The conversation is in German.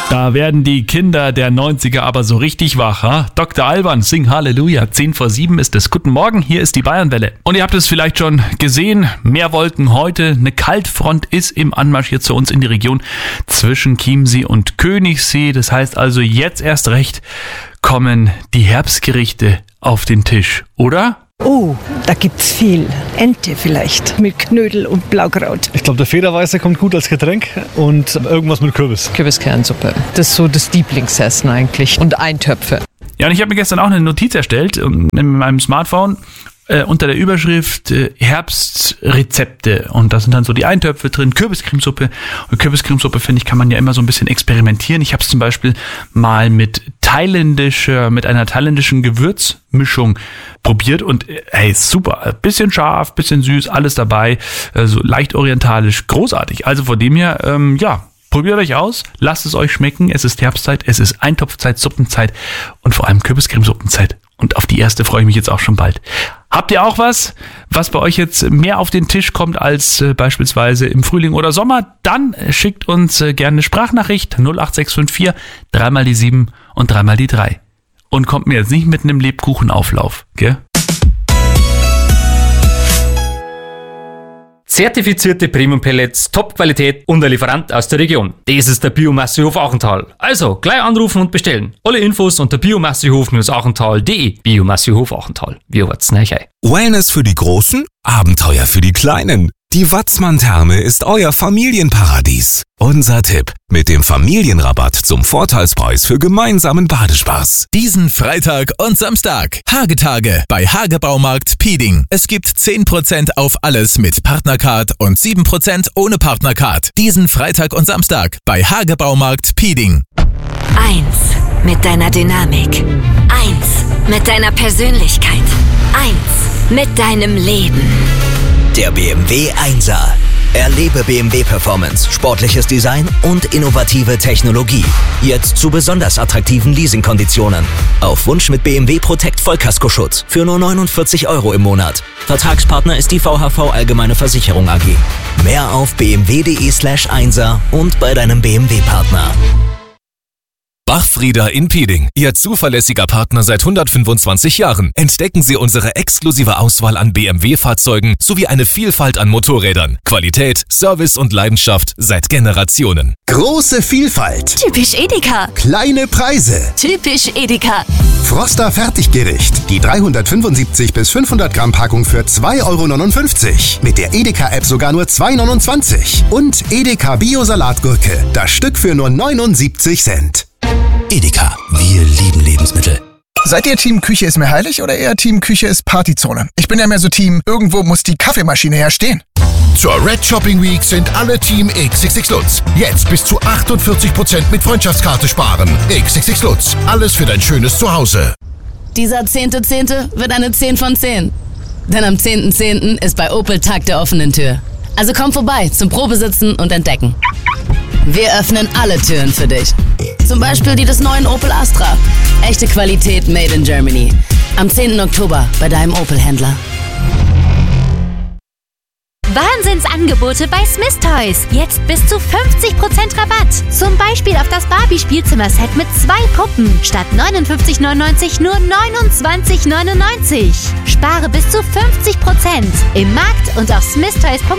Da werden die Kinder der 90er aber so richtig wach. Ha? Dr. Alban, sing Halleluja. 6:50 ist es. Guten Morgen, hier ist die Bayernwelle. Und ihr habt es vielleicht schon gesehen, mehr Wolken heute. Eine Kaltfront ist im Anmarsch hier zu uns in die Region zwischen Chiemsee und Königssee. Das heißt also, jetzt erst recht kommen die Herbstgerichte auf den Tisch, oder? Oh, da gibt's viel. Ente vielleicht mit Knödel und Blaukraut. Ich glaube, der Federweiße kommt gut als Getränk und irgendwas mit Kürbis. Kürbiskernsuppe. Das ist so das Lieblingsessen eigentlich. Und Eintöpfe. Ja, und ich habe mir gestern auch eine Notiz erstellt in meinem Smartphone unter der Überschrift Herbstrezepte. Und da sind dann so die Eintöpfe drin, Kürbiscremesuppe. Und Kürbiscremesuppe, finde ich, kann man ja immer so ein bisschen experimentieren. Ich habe es zum Beispiel mal mit einer thailändischen Gewürzmischung probiert und hey, super. Bisschen scharf, bisschen süß, alles dabei. So leicht orientalisch, großartig. Also von dem her, probiert euch aus, lasst es euch schmecken. Es ist Herbstzeit, es ist Eintopfzeit, Suppenzeit und vor allem Kürbiscremesuppenzeit. Und auf die erste freue ich mich jetzt auch schon bald. Habt ihr auch was bei euch jetzt mehr auf den Tisch kommt als beispielsweise im Frühling oder Sommer? Dann schickt uns gerne eine Sprachnachricht 08654 3 die 7 und 3 die 3. Und kommt mir jetzt nicht mit einem Lebkuchenauflauf, gell? Zertifizierte Premium-Pellets, Top-Qualität und ein Lieferant aus der Region. Das ist der Biomassehof Achental. Also, gleich anrufen und bestellen. Alle Infos unter biomassehof-achental.de. Biomassehof Achental. Wir wart's nachher. Wellness für die Großen, Abenteuer für die Kleinen. Die Watzmann-Therme ist euer Familienparadies. Unser Tipp: mit dem Familienrabatt zum Vorteilspreis für gemeinsamen Badespaß. Diesen Freitag und Samstag. Hagetage bei Hagebaumarkt Pieding. Es gibt 10% auf alles mit Partnercard und 7% ohne Partnercard. Diesen Freitag und Samstag bei Hagebaumarkt Pieding. 1 mit deiner Dynamik. 1 mit deiner Persönlichkeit. 1 mit deinem Leben. Der BMW 1er. Erlebe BMW Performance, sportliches Design und innovative Technologie. Jetzt zu besonders attraktiven Leasingkonditionen. Auf Wunsch mit BMW Protect Vollkaskoschutz für nur 49 € im Monat. Vertragspartner ist die VHV Allgemeine Versicherung AG. Mehr auf bmw.de/1er und bei deinem BMW-Partner. Bachfrieder in Pieding, Ihr zuverlässiger Partner seit 125 Jahren. Entdecken Sie unsere exklusive Auswahl an BMW-Fahrzeugen sowie eine Vielfalt an Motorrädern. Qualität, Service und Leidenschaft seit Generationen. Große Vielfalt. Typisch Edeka. Kleine Preise. Typisch Edeka. Froster Fertiggericht. Die 375 bis 500 Gramm Packung für 2,59 €. Mit der Edeka-App sogar nur 2,29 €. Und Edeka Bio-Salatgurke. Das Stück für nur 79 Cent. Edeka, wir lieben Lebensmittel. Seid ihr Team Küche ist mir heilig oder eher Team Küche ist Partyzone? Ich bin ja mehr so Team, irgendwo muss die Kaffeemaschine her stehen. Zur Red Shopping Week sind alle Team XXX Lutz. Jetzt bis zu 48% mit Freundschaftskarte sparen. XXX Lutz, alles für dein schönes Zuhause. Dieser 10.10. wird eine 10 von 10. Denn am 10.10. ist bei Opel Tag der offenen Tür. Also komm vorbei zum Probesitzen und Entdecken. Wir öffnen alle Türen für dich. Zum Beispiel die des neuen Opel Astra. Echte Qualität made in Germany. Am 10. Oktober bei deinem Opel-Händler. Wahnsinnsangebote bei Smith Toys. Jetzt bis zu 50% Rabatt. Zum Beispiel auf das Barbie-Spielzimmerset mit 2 Puppen. Statt 59,99 nur 29,99. Spare bis zu 50% im Markt und auf smithtoys.de.